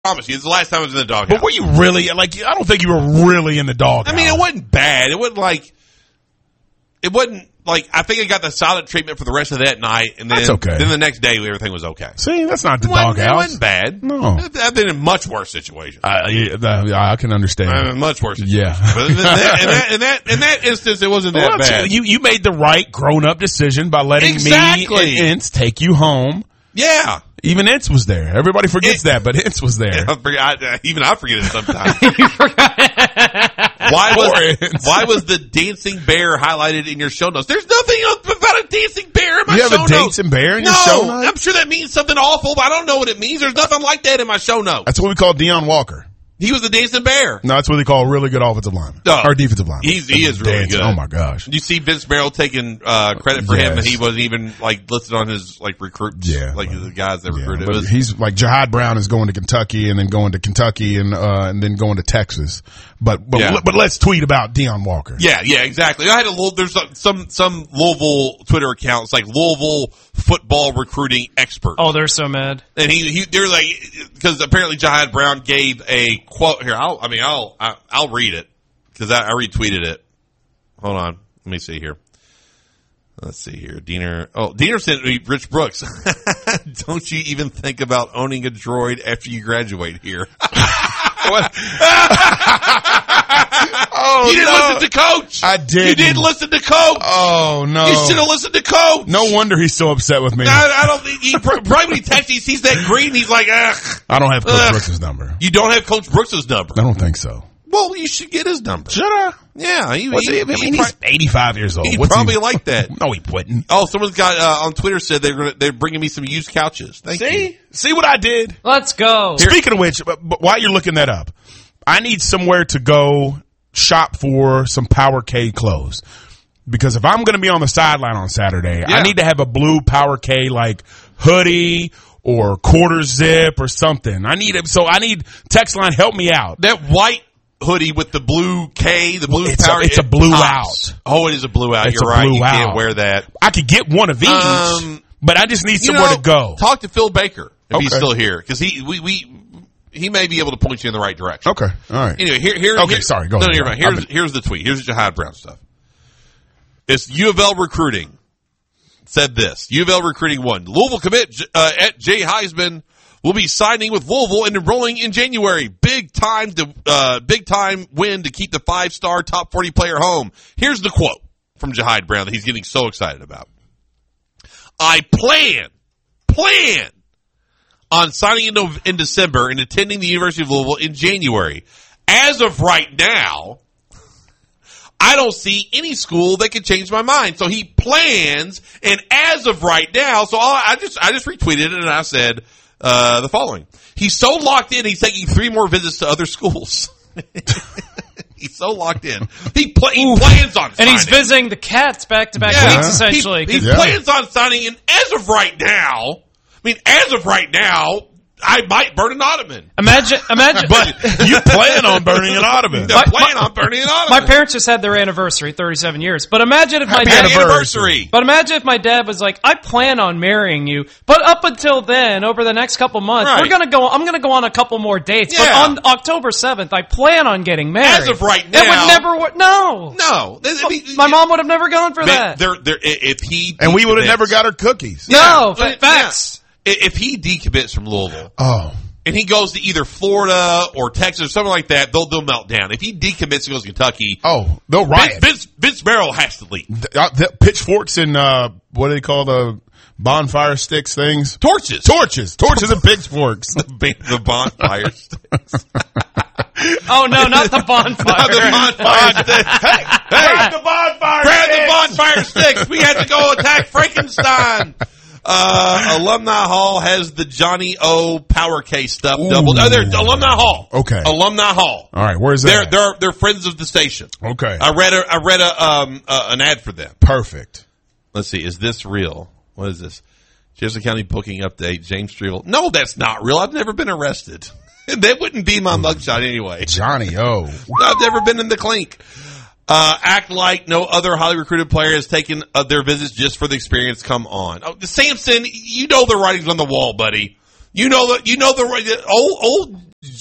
promise you, it's the last time I was in the doghouse. But were you really, I don't think you were really in the doghouse. I mean, it wasn't bad. It wasn't I think I got the silent treatment for the rest of that night, and then, that's okay. Then the next day, everything was okay. See, that's not the doghouse. It wasn't bad. No. I've been in much worse situations. I can understand. I'm in much worse situations. Yeah. But in that instance, it wasn't that bad. You made the right grown-up decision by letting me and Ince take you home. Yeah. Even Ince was there. Everybody forgets that, but Ince was there. Even I forget it sometimes. Why was the dancing bear highlighted in your show notes? There's nothing about a dancing bear in my show notes. You have a dancing bear in your show notes? I'm sure that means something awful, but I don't know what it means. There's nothing like that in my show notes. That's what we call Deion Walker. He was the dancing bear. No, that's what they call a really good offensive lineman. Or defensive lineman. He is really good. Oh my gosh. You see Vince Merrill taking credit for him, and he wasn't even listed on his recruits. Yeah. The guys that recruited. But he's Jahad Brown is going to Kentucky and then going to Kentucky and then going to Texas. But let's tweet about Deion Walker. Yeah, exactly. I had there's some Louisville Twitter accounts like Louisville football recruiting expert. Oh, they're so mad. And they're because apparently Jahad Brown gave a quote here. I'll read it because I retweeted it. Hold on, let me see here. Let's see here. Diener sent me Rich Brooks. Don't you even think about owning a droid after you graduate here? What? You didn't listen to Coach. I did. You didn't listen to Coach. Oh no! You should have listened to Coach. No wonder he's so upset with me. I don't think probably when he texts, he sees that green. He's like, ugh. I don't have Coach Brooks' number. You don't have Coach Brooks' number. I don't think so. Well, you should get his number. Should I? Yeah. He's 85 years old. He'd probably like that. No, he wouldn't. Oh, someone's got on Twitter said they're bringing me some used couches. Thank you. See what I did? Let's go. Speaking of which, while you're looking that up, I need somewhere to go shop for some Power K clothes. Because if I'm going to be on the sideline on Saturday, I need to have a blue Power K hoodie or quarter zip or something. I need text line, help me out. That white hoodie with the blue K, the blue Power. It's a blue out. Oh, it is a blue out. You're right. You can't wear that. I could get one of each, but I just need somewhere to go. Talk to Phil Baker if he's still here, because he may be able to point you in the right direction. Okay, all right. Anyway, sorry, go ahead. Here's the tweet. Here's the Jahad Brown stuff. It's U of L recruiting. Said this. U of L recruiting 1. Louisville commit at Jay Heisman will be signing with Louisville and enrolling in January. Big time win to keep the 5-star top 40 player home. Here's the quote from Jahad Brown that he's getting so excited about. I plan on signing in December and attending the University of Louisville in January. As of right now, I don't see any school that could change my mind. So he plans, and as of right now, so I just retweeted it and I said the following: he's so locked in, he's taking 3 more visits to other schools. He's so locked in. He plans on signing. And he's visiting the Cats back-to-back weeks, essentially. He plans on signing, and as of right now, I might burn an ottoman. Imagine. But you plan on burning an ottoman. My parents just had their anniversary, 37 years. But imagine if imagine if my dad was like, I plan on marrying you, but up until then, over the next couple months, I'm going to go on a couple more dates. Yeah. But on October 7th, I plan on getting married. As of right now. It would never No. My mom would have never gone for that. And we would have never got her cookies. No, facts. If he decommits from Louisville, and he goes to either Florida or Texas or something like that, they'll melt down. If he decommits and goes to Kentucky, they'll riot. Vince Merrill has to leave. The pitchforks and what do they call the bonfire sticks things? Torches and pitchforks. the bonfire sticks. Oh no, not the bonfire. Not the bonfire sticks. Hey, grab the bonfire sticks. We had to go attack Frankenstein. Alumni Hall has the Johnny O Power K stuff doubled. Oh, they're Alumni Hall. Okay. Alumni Hall. All right. Where's that? They're friends of the station. Okay. I read an ad for them. Perfect. Let's see. Is this real? What is this? Jefferson County booking update. James Striegel. No, that's not real. I've never been arrested. That wouldn't be my mugshot anyway. Johnny O. I've never been in the clink. Act like no other highly recruited player has taken their visits just for the experience. Come on. Samson, you know the writing's on the wall, buddy. You know the old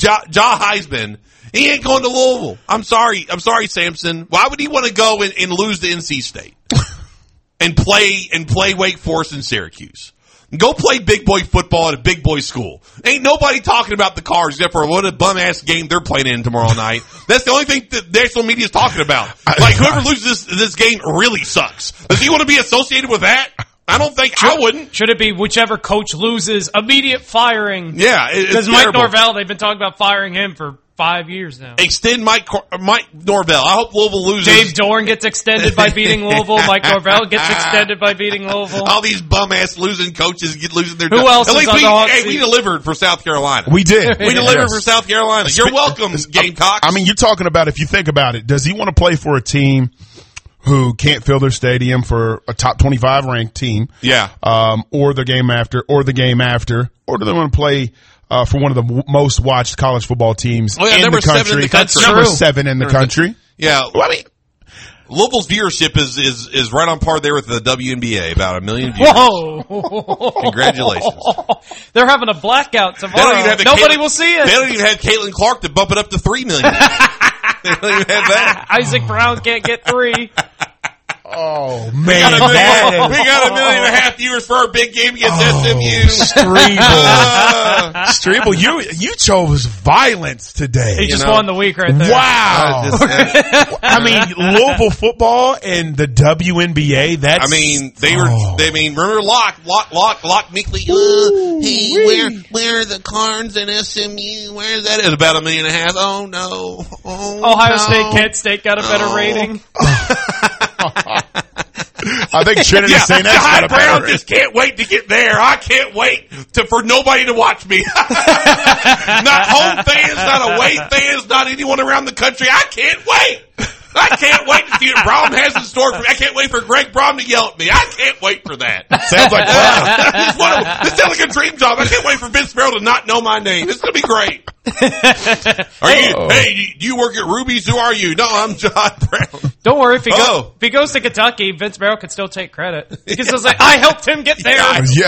Ja Heisman. He ain't going to Louisville. I'm sorry, Sampson. Why would he want to go and lose to NC State and play Wake Forest and Syracuse? Go play big boy football at a big boy school. Ain't nobody talking about the Cards except for what a bum ass game they're playing in tomorrow night. That's the only thing that national media is talking about. Like whoever loses this game really sucks. Does he want to be associated with that? I don't think I wouldn't. Should it be whichever coach loses, immediate firing? Yeah, because Mike Norvell, they've been talking about firing him for 5 years now. Extend Mike Norvell. I hope Louisville loses. Dave Dorn gets extended by beating Louisville. Mike Norvell gets extended by beating Louisville. All these bum-ass losing coaches get losing their jobs. Who else is on the hot seat? We delivered for South Carolina. We did. We delivered for South Carolina. You're welcome, Gamecocks. I mean, you're talking about, if you think about it, does he want to play for a team who can't fill their stadium for a top 25 ranked team? Yeah. Or the game after, or do they want to play for one of the most watched college football teams in the country? Number 7 in the country. Yeah. Well, I mean, Louisville's viewership is right on par there with the WNBA, about 1 million viewers. Whoa! Congratulations. They're having a blackout tomorrow. Nobody will see it. They don't even have Caitlin Clark to bump it up to 3 million. They don't even have that. Isaac Brown can't get 3. Oh, man. We got 1.5 million viewers for our big game against SMU. Streeble, you chose violence today. He just won the week right there. Wow. I mean, Louisville football and the WNBA, that's... remember Locke Meekley? Hey, where are the Cards and SMU? Where's that? It's about 1.5 million. Oh, no. Ohio State, Kent State got a better rating. I think Trinity St. X got a Brown just can't wait to get there. I can't wait for nobody to watch me. Not home fans, not away fans, not anyone around the country. I can't wait. I can't wait to see what Brom has in store for me. I can't wait for Greg Brom to yell at me. I can't wait for that. Sounds like fun. This sounds like a dream job. I can't wait for Vince Farrell to not know my name. It's going to be great. Hey, you work at Ruby's? Who are you? No, I'm John Brown. Don't worry, if he goes to Kentucky, Vince Farrell could still take credit. Because it's like, I helped him get there.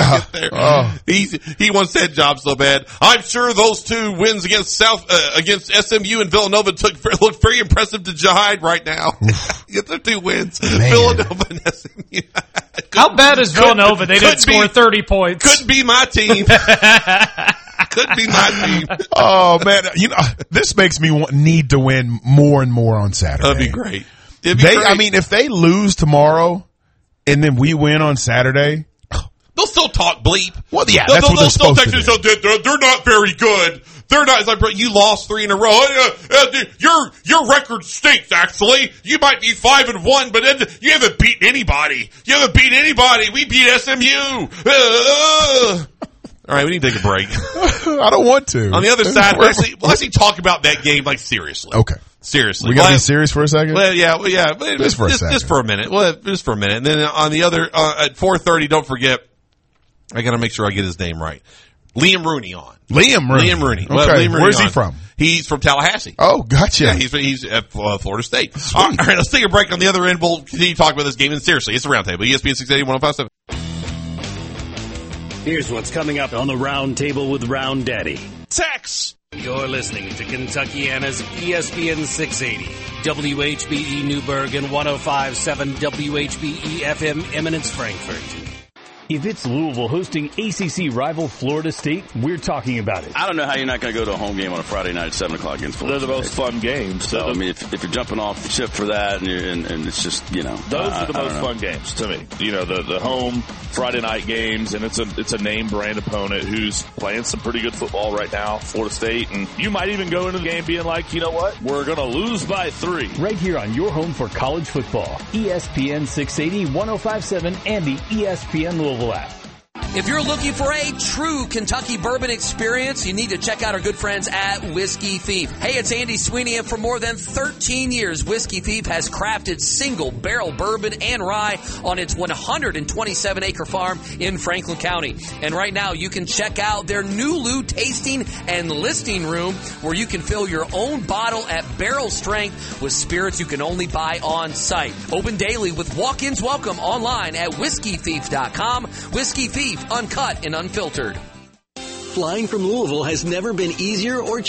He wants that job so bad. I'm sure those 2 wins against SMU and Villanova looked very impressive to Jahide right now. Get the 2 wins. Man. Villanova and SMU. How bad is Villanova? They didn't score 30 points. Couldn't be my team. Could be my team. Oh, man. This makes me need to win more and more on Saturday. That'd be great. I mean, if they lose tomorrow and then we win on Saturday, they'll still talk bleep. Well, yeah, that's what they're supposed to do. They're not very good. They're not. It's like, bro, you lost 3 in a row. Your record stinks. Actually, you might be 5-1, but then you haven't beaten anybody. We beat SMU. All right, we need to take a break. I don't want to. On the other side, let's actually talk about that game like seriously. Okay. Seriously. We gotta be serious for a second? Well, yeah. Just for a second. Just for a minute. Well, just for a minute. And then on the other, at 4:30, don't forget, I gotta make sure I get his name right. Liam Rooney on. Liam Rooney. Okay. Well, Liam Rooney. Where's he from? He's from Tallahassee. Oh, gotcha. Yeah, he's at Florida State. All right, let's take a break. On the other end, we'll continue to talk about this game. And seriously, it's a roundtable. ESPN 680 1057. Here's what's coming up on the Round Table with Round Daddy. Tex. You're listening to Kentuckiana's ESPN 680, WHBE Newburgh and 105.7 WHBE FM Eminence Frankfurt. If it's Louisville hosting ACC rival Florida State, we're talking about it. I don't know how you're not going to go to a home game on a Friday night at 7 o'clock against Florida State. They're the most fun games. So, I mean, if you're jumping off the ship for that and it's just, Those are the most fun games to me. The home Friday night games, and it's a name brand opponent who's playing some pretty good football right now, Florida State, and you might even go into the game being like, you know what, we're going to lose by 3. Right here on your home for college football, ESPN 680, 105.7, and the ESPN Louisville app. If you're looking for a true Kentucky bourbon experience, you need to check out our good friends at Whiskey Thief. Hey, it's Andy Sweeney, and for more than 13 years, Whiskey Thief has crafted single barrel bourbon and rye on its 127-acre farm in Franklin County. And right now, you can check out their Nulu tasting and listing room, where you can fill your own bottle at barrel strength with spirits you can only buy on site. Open daily with walk-ins welcome online at whiskeythief.com. Whiskey Thief, uncut and unfiltered. Flying from Louisville has never been easier or cheaper.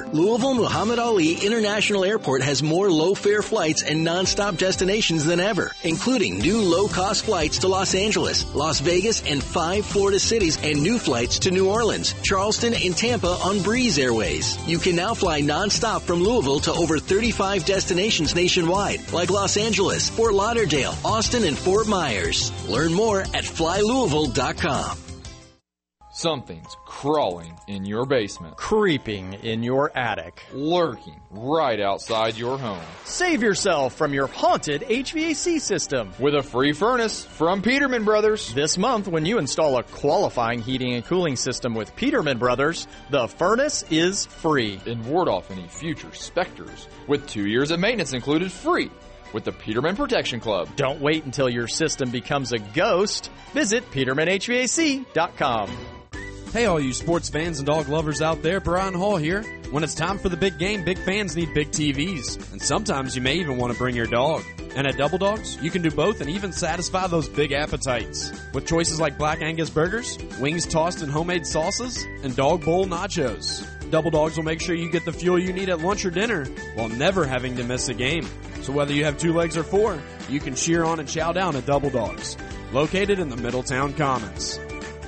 Louisville Muhammad Ali International Airport has more low-fare flights and non-stop destinations than ever, including new low-cost flights to Los Angeles, Las Vegas, and 5 Florida cities, and new flights to New Orleans, Charleston, and Tampa on Breeze Airways. You can now fly non-stop from Louisville to over 35 destinations nationwide, like Los Angeles, Fort Lauderdale, Austin, and Fort Myers. Learn more at flylouisville.com. Something's crawling in your basement, creeping in your attic, lurking right outside your home. Save yourself from your haunted HVAC system with a free furnace from Peterman Brothers. This month, when you install a qualifying heating and cooling system with Peterman Brothers, the furnace is free. And ward off any future specters with 2 years of maintenance included free with the Peterman Protection Club. Don't wait until your system becomes a ghost. Visit PetermanHVAC.com. Hey, all you sports fans and dog lovers out there, Brian Hall here. When it's time for the big game, big fans need big TVs. And sometimes you may even want to bring your dog. And at Double Dogs, you can do both and even satisfy those big appetites. With choices like Black Angus burgers, wings tossed in homemade sauces, and dog bowl nachos. Double Dogs will make sure you get the fuel you need at lunch or dinner while never having to miss a game. So whether you have 2 legs or 4, you can cheer on and chow down at Double Dogs. Located in the Middletown Commons.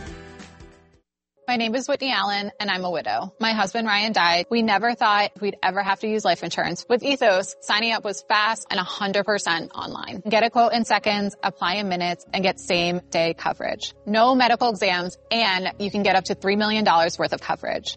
My name is Whitney Allen, and I'm a widow. My husband, Ryan, died. We never thought we'd ever have to use life insurance. With Ethos, signing up was fast and 100% online. Get a quote in seconds, apply in minutes, and get same-day coverage. No medical exams, and you can get up to $3 million worth of coverage.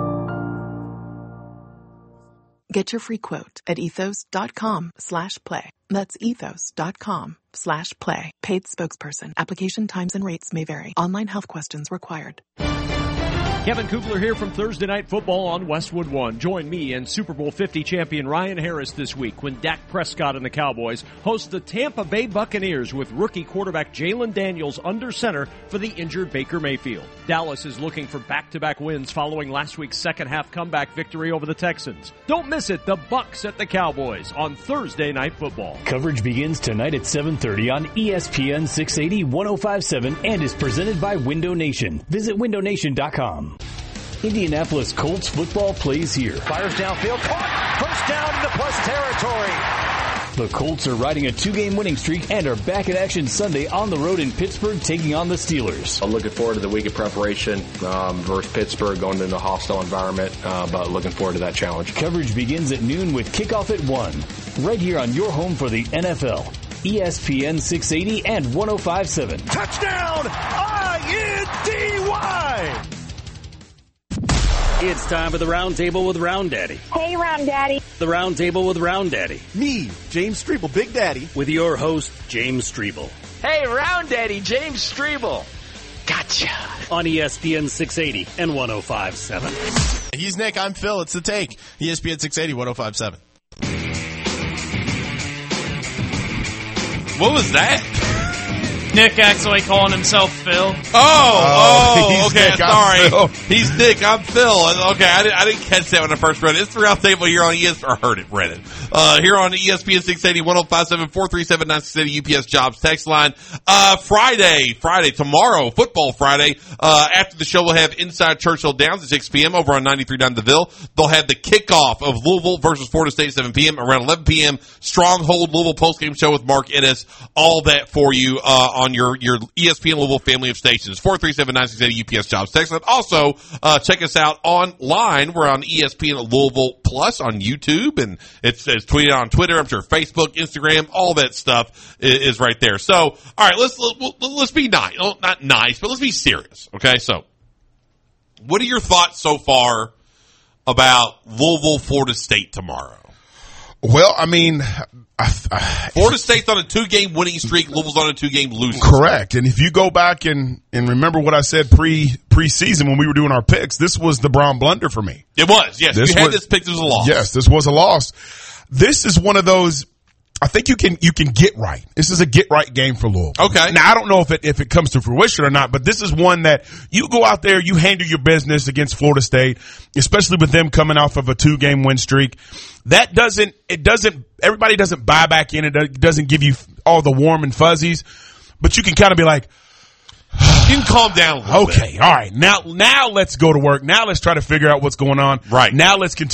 Get your free quote at ethos.com/play. That's ethos.com/play. Paid spokesperson. Application times and rates may vary. Online health questions required. Kevin Kugler here from Thursday Night Football on Westwood One. Join me and Super Bowl 50 champion Ryan Harris this week when Dak Prescott and the Cowboys host the Tampa Bay Buccaneers with rookie quarterback Jalen Daniels under center for the injured Baker Mayfield. Dallas is looking for back-to-back wins following last week's second-half comeback victory over the Texans. Don't miss it, the Bucs at the Cowboys on Thursday Night Football. Coverage begins tonight at 7:30 on ESPN 680 1057 and is presented by Window Nation. Visit windownation.com. Indianapolis Colts football plays here. Fires downfield, caught, first down into plus territory. The Colts are riding a 2-game winning streak and are back in action Sunday on the road in Pittsburgh, taking on the Steelers. I'm looking forward to the week of preparation versus Pittsburgh, going into a hostile environment, but looking forward to that challenge. Coverage begins at noon with kickoff at 1, right here on your home for the NFL. ESPN 680 and 1057. Touchdown! I-N-D-Y! It's time for the Round Table with Round Daddy. Hey, Round Daddy. The Round Table with Round Daddy. Me, James Strebel, Big Daddy. With your host, James Strebel. Hey, Round Daddy, James Strebel. Gotcha. On ESPN 680 and 1057. He's Nick, I'm Phil, it's The Take. ESPN 680, 1057. What was that? Nick actually calling himself Phil. Okay, sorry. He's Nick, I'm Phil. Okay, I didn't catch that when I first read it. It's the Round Table here on ESPN, or heard it, read it. Here on ESPN 680, 1057, 437-9680 UPS Jobs text line. Friday, tomorrow, Football Friday. After the show, we'll have Inside Churchill Downs at 6 p.m. over on 93.9 The Ville. They'll have the kickoff of Louisville versus Florida State at 7 p.m. Around 11 p.m. Stronghold Louisville postgame show with Mark Ennis. All that for you, on your ESPN Louisville family of stations. 437-9680 UPS Jobs text line. Also, check us out online. We're on ESPN Louisville Plus on YouTube, and it's tweeted on Twitter. I'm sure Facebook, Instagram, all that stuff is right there. So, all right, let's be nice. Well, not nice, but let's be serious. Okay, so what are your thoughts so far about Louisville, Florida State tomorrow? Well, I mean, Florida State's on a 2-game winning streak. Louisville's on a 2-game losing streak. Correct. And if you go back and remember what I said preseason when we were doing our picks, this was the Brown blunder for me. It was, yes. You had this pick as a loss. Yes, this was a loss. This is one of those, I think you can get right. This is a get right game for Louisville. Okay. Now, I don't know if it comes to fruition or not, but this is one that you go out there, you handle your business against Florida State, especially with them coming off of a 2-game win streak. Everybody doesn't buy back in. It doesn't give you all the warm and fuzzies, but you can kind of be like, you can calm down a little bit. Okay, all right. Now let's go to work. Now let's try to figure out what's going on. Right. Now let's continue